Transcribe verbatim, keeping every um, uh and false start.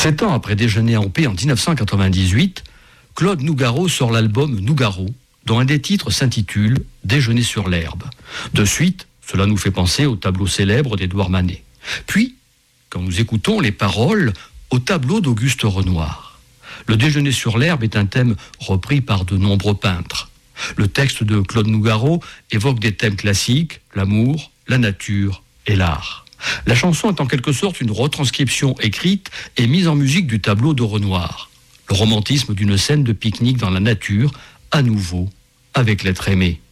Sept ans après Déjeuner en paix en dix-neuf cent quatre-vingt-dix-huit, Claude Nougaro sort l'album Nougaro, dont un des titres s'intitule « Déjeuner sur l'herbe ». De suite, cela nous fait penser au tableau célèbre d'Édouard Manet. Puis, quand nous écoutons les paroles, au tableau d'Auguste Renoir. Le Déjeuner sur l'herbe est un thème repris par de nombreux peintres. Le texte de Claude Nougaro évoque des thèmes classiques, l'amour, la nature et l'art. La chanson est en quelque sorte une retranscription écrite et mise en musique du tableau de Renoir. Le romantisme d'une scène de pique-nique dans la nature, à nouveau, avec l'être aimé.